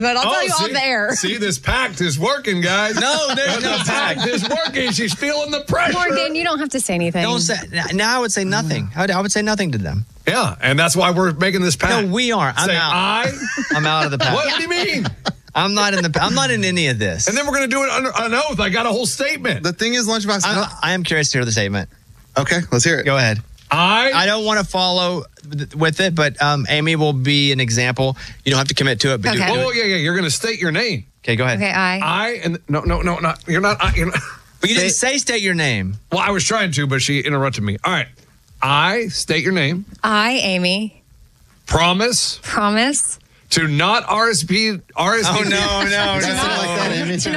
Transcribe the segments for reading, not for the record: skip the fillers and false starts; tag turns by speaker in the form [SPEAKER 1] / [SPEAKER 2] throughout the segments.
[SPEAKER 1] But I'll tell you off the air.
[SPEAKER 2] See, this pact is working, guys.
[SPEAKER 3] No, there's no
[SPEAKER 2] pact is working. She's feeling the pressure.
[SPEAKER 1] Morgan, you don't have to say anything.
[SPEAKER 3] Don't say. Now I would say nothing. I would say nothing to them.
[SPEAKER 2] Yeah, and that's why we're making this pact.
[SPEAKER 3] No, we aren't. I'm
[SPEAKER 2] Say
[SPEAKER 3] out. I'm out of the pact.
[SPEAKER 2] What do you mean?
[SPEAKER 3] I'm not in any of this.
[SPEAKER 2] And then we're going to do it under an oath. I got a whole statement.
[SPEAKER 4] The thing is, Lunchbox.
[SPEAKER 3] I am curious to hear the statement.
[SPEAKER 4] Okay, let's hear it.
[SPEAKER 3] Go ahead.
[SPEAKER 2] I
[SPEAKER 3] don't want to follow with it, but Amy will be an example. You don't have to commit to it. But
[SPEAKER 1] Okay.
[SPEAKER 2] Oh, yeah. You're going to state your name.
[SPEAKER 3] Okay, go ahead.
[SPEAKER 1] Okay,
[SPEAKER 2] No, not. You're not.
[SPEAKER 3] But you didn't say state your name.
[SPEAKER 2] Well, I was trying to, but she interrupted me. All right. I state your name.
[SPEAKER 1] I, Amy,
[SPEAKER 2] Promise to not RSVP.
[SPEAKER 3] Oh, no.
[SPEAKER 1] to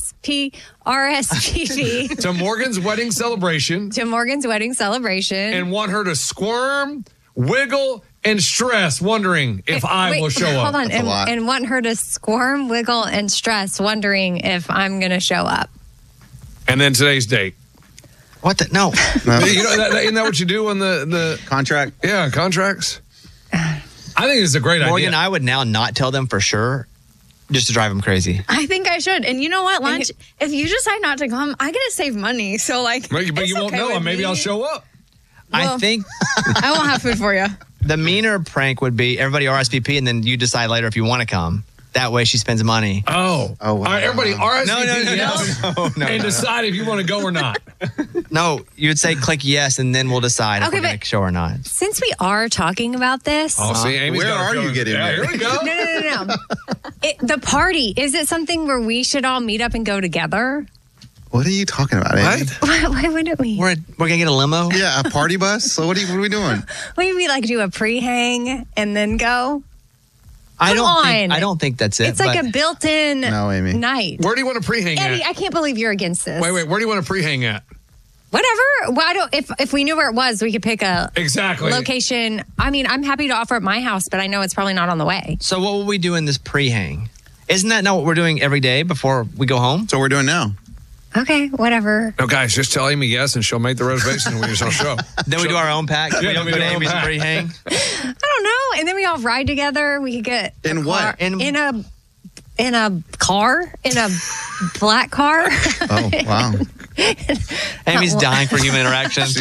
[SPEAKER 1] RSVP
[SPEAKER 2] to Morgan's wedding celebration.
[SPEAKER 1] to Morgan's wedding celebration.
[SPEAKER 2] And want her to squirm, wiggle, and stress, wondering if I will show up.
[SPEAKER 1] Hold on. And want her to squirm, wiggle, and stress, wondering if I'm going to show up.
[SPEAKER 2] And then today's date.
[SPEAKER 3] What the? No.
[SPEAKER 2] You know, isn't that what you do on the
[SPEAKER 4] contract?
[SPEAKER 2] Yeah, contracts. I think it's a great
[SPEAKER 3] Morgan,
[SPEAKER 2] idea.
[SPEAKER 3] I would now not tell them for sure, just to drive them crazy.
[SPEAKER 5] I think I should. And you know what, Lunch? If you decide not to come, I get to save money. So, like,
[SPEAKER 2] But you won't know, and maybe I'll show up.
[SPEAKER 3] I think
[SPEAKER 5] I won't have food for you.
[SPEAKER 3] the meaner prank would be everybody RSVP, and then you decide later if you want to come. That way she spends money.
[SPEAKER 2] Oh.
[SPEAKER 4] Wow.
[SPEAKER 2] All right, everybody RSVP
[SPEAKER 3] No,
[SPEAKER 2] and decide if you want to go or not.
[SPEAKER 3] No, you would say click yes, and then we'll decide if
[SPEAKER 1] Okay,
[SPEAKER 3] we're going
[SPEAKER 1] but-
[SPEAKER 3] to show or not.
[SPEAKER 1] Since we are talking about this.
[SPEAKER 2] Oh, see, Amy's
[SPEAKER 4] Where
[SPEAKER 2] got
[SPEAKER 4] are
[SPEAKER 2] her
[SPEAKER 4] you
[SPEAKER 2] phone.
[SPEAKER 4] getting
[SPEAKER 2] Yeah,
[SPEAKER 4] there?
[SPEAKER 2] here we go.
[SPEAKER 1] No. The party, is it something where we should all meet up and go together?
[SPEAKER 4] What are you talking about, Amy?
[SPEAKER 2] What?
[SPEAKER 1] Why wouldn't we?
[SPEAKER 3] We're going to get a limo?
[SPEAKER 4] Yeah, a party bus? So what are we doing?
[SPEAKER 1] Maybe we like do a pre-hang and then go?
[SPEAKER 3] I
[SPEAKER 1] on.
[SPEAKER 3] don't think that's it.
[SPEAKER 1] It's like
[SPEAKER 3] but
[SPEAKER 1] a built-in
[SPEAKER 4] No, Amy.
[SPEAKER 1] night.
[SPEAKER 2] Where do you want to pre-hang
[SPEAKER 1] Eddie,
[SPEAKER 2] at?
[SPEAKER 1] I can't believe you're against this.
[SPEAKER 2] Wait. Where do you want to pre-hang at?
[SPEAKER 1] Whatever. Why don't if we knew where it was, we could pick a
[SPEAKER 2] Exactly.
[SPEAKER 1] location. I mean, I'm happy to offer at my house, but I know it's probably not on the way.
[SPEAKER 3] So what will we do in this pre-hang? Isn't that not what we're doing every day before we go home?
[SPEAKER 4] So we're doing now.
[SPEAKER 1] Okay, whatever.
[SPEAKER 2] No, guys, just tell Amy yes, and she'll make the reservation, and we just don't show.
[SPEAKER 3] Then we do our own pack.
[SPEAKER 2] Yeah,
[SPEAKER 3] we don't
[SPEAKER 2] we
[SPEAKER 3] go
[SPEAKER 2] do
[SPEAKER 3] to
[SPEAKER 2] our own
[SPEAKER 3] Amy's
[SPEAKER 2] pack.
[SPEAKER 3] pre-hang.
[SPEAKER 1] I don't know. And then we all ride together. We could get
[SPEAKER 4] In what?
[SPEAKER 1] In a car, in a black car.
[SPEAKER 4] Oh, wow.
[SPEAKER 3] Amy's dying for human interaction.